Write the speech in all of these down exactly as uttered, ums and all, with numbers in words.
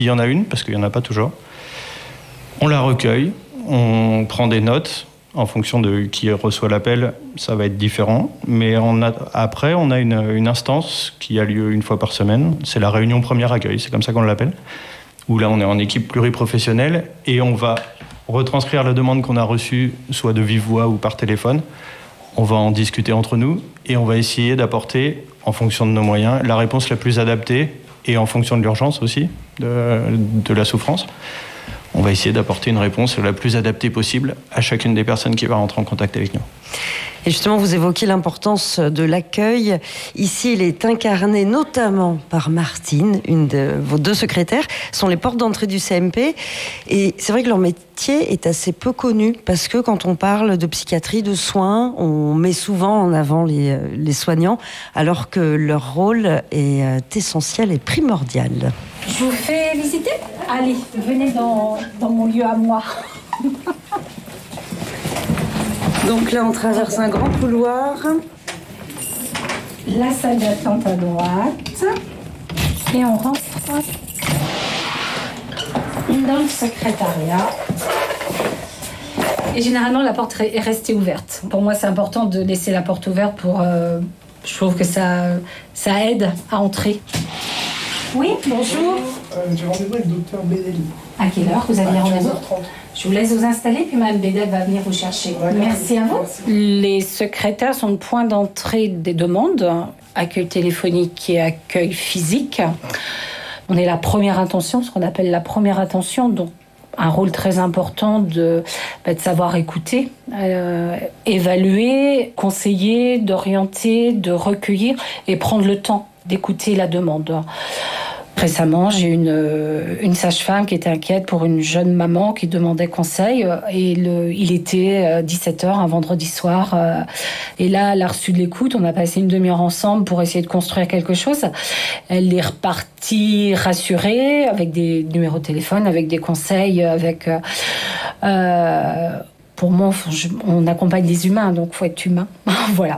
Il y en a une, parce qu'il n'y en a pas toujours. On la recueille, on prend des notes. En fonction de qui reçoit l'appel, ça va être différent. Mais on a, après, on a une, une instance qui a lieu une fois par semaine. C'est la réunion premier accueil, c'est comme ça qu'on l'appelle. Où là, on est en équipe pluriprofessionnelle et on va retranscrire la demande qu'on a reçue, soit de vive voix ou par téléphone. On va en discuter entre nous et on va essayer d'apporter, en fonction de nos moyens, la réponse la plus adaptée et en fonction de l'urgence aussi, de, de la souffrance. On va essayer d'apporter une réponse la plus adaptée possible à chacune des personnes qui va rentrer en contact avec nous. Et justement, vous évoquez l'importance de l'accueil. Ici, il est incarné notamment par Martine, une de vos deux secrétaires, sont les portes d'entrée du C M P. Et c'est vrai que leur métier est assez peu connu, parce que quand on parle de psychiatrie, de soins, on met souvent en avant les, les soignants, alors que leur rôle est essentiel et primordial. Je vous fais visiter ? Allez, venez dans, dans mon lieu à moi. Donc là, on traverse un grand couloir. La salle d'attente à droite. Et on rentre dans le secrétariat. Et généralement, la porte est restée ouverte. Pour moi, c'est important de laisser la porte ouverte pour... Euh, je trouve que ça, ça aide à entrer. Oui, bonjour. Euh, j'ai rendez-vous avec le docteur Bédeli. À quelle heure vous avez rendez-vous ? quinze heures trente. Je vous laisse vous installer, puis Mme Bédel va venir vous chercher. Merci à vous. Merci. Les secrétaires sont le point d'entrée des demandes, accueil téléphonique et accueil physique. On est la première intention, ce qu'on appelle la première attention, donc un rôle très important de, bah, de savoir écouter, euh, évaluer, conseiller, d'orienter, de recueillir et prendre le temps d'écouter la demande. Récemment, j'ai une, une sage-femme qui était inquiète pour une jeune maman qui demandait conseil. Et le, il était dix-sept heures, un vendredi soir. Et là, elle a reçu de l'écoute. On a passé une demi-heure ensemble pour essayer de construire quelque chose. Elle est repartie rassurée, avec des numéros de téléphone, avec des conseils, avec... Euh, pour moi, on accompagne des humains, donc il faut être humain. Voilà.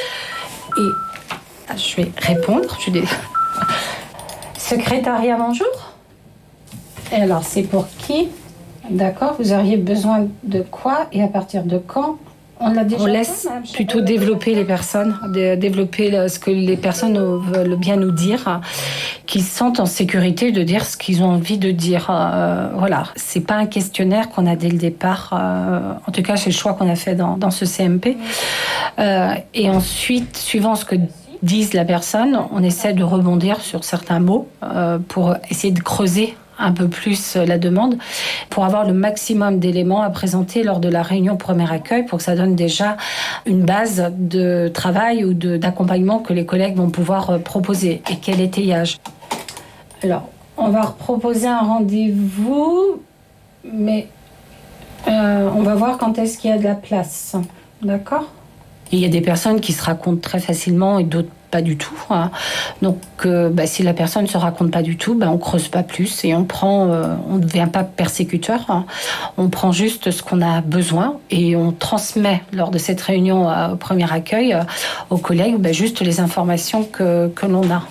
Et je vais répondre. Je vais... Secrétariat, bonjour. Et alors, c'est pour qui ? D'accord, vous auriez besoin de quoi et à partir de quand ? On l'a déjà. On laisse plutôt développer les personnes, de, développer ce que les personnes veulent bien nous dire, qu'ils se sentent en sécurité de dire ce qu'ils ont envie de dire. Euh, voilà, c'est pas un questionnaire qu'on a dès le départ. Euh, en tout cas, c'est le choix qu'on a fait dans, dans ce C M P. Euh, et ensuite, suivant ce que disent la personne, on essaie de rebondir sur certains mots euh, pour essayer de creuser un peu plus la demande, pour avoir le maximum d'éléments à présenter lors de la réunion premier accueil, pour que ça donne déjà une base de travail ou de, d'accompagnement que les collègues vont pouvoir proposer. Et quel étayage ? Alors, on va proposer un rendez-vous, mais euh, on va voir quand est-ce qu'il y a de la place. D'accord ? Il y a des personnes qui se racontent très facilement et d'autres pas du tout. Hein. Donc, euh, bah, si la personne ne se raconte pas du tout, bah, on ne creuse pas plus et on prend, euh, on ne devient pas persécuteur. Hein. On prend juste ce qu'on a besoin et on transmet lors de cette réunion euh, au premier accueil euh, aux collègues bah, juste les informations que, que l'on a.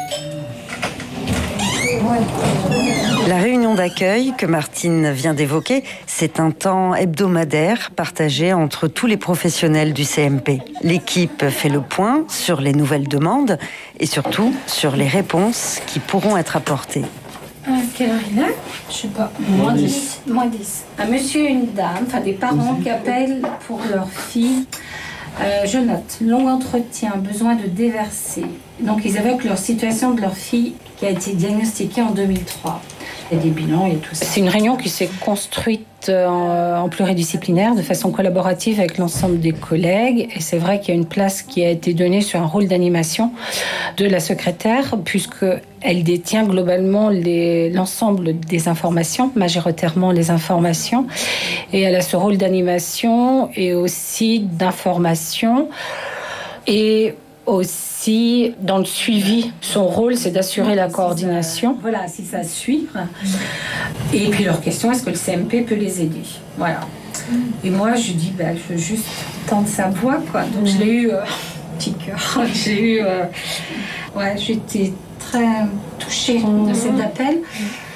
La réunion d'accueil que Martine vient d'évoquer, c'est un temps hebdomadaire partagé entre tous les professionnels du C M P. L'équipe fait le point sur les nouvelles demandes et surtout sur les réponses qui pourront être apportées. À quelle heure il est ? Je sais pas. Moins dix. Moins dix. Un monsieur et une dame, enfin des parents qui appellent pour leur fille. Euh, je note, long entretien, besoin de déverser. Donc ils évoquent leur situation de leur fille qui a été diagnostiquée en deux mille trois. Il y a des bilans et tout ça. C'est une réunion qui s'est construite en, en pluridisciplinaire, de façon collaborative avec l'ensemble des collègues. Et c'est vrai qu'il y a une place qui a été donnée sur un rôle d'animation de la secrétaire, puisqu'elle détient globalement les, l'ensemble des informations, majoritairement les informations. Et elle a ce rôle d'animation et aussi d'information. Et aussi dans le suivi. Son rôle, c'est d'assurer la coordination. Voilà, si ça suit. Et puis leur question, est-ce que le C M P peut les aider ? Voilà. Et moi, je dis, bah, je veux juste tendre sa voix, quoi. Donc je l'ai eu, euh, petit cœur. J'ai eu, euh, ouais, j'étais très touchée de cet appel.